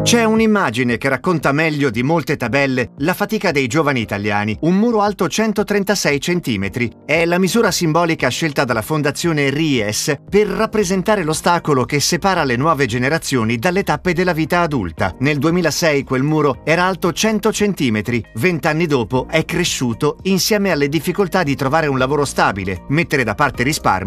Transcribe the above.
C'è un'immagine che racconta meglio di molte tabelle la fatica dei giovani italiani. Un muro alto 136 centimetri. È la misura simbolica scelta dalla fondazione RIES per rappresentare l'ostacolo che separa le nuove generazioni dalle tappe della vita adulta. Nel 2006 quel muro era alto 100 centimetri. 20 anni dopo è cresciuto insieme alle difficoltà di trovare un lavoro stabile, mettere da parte risparmi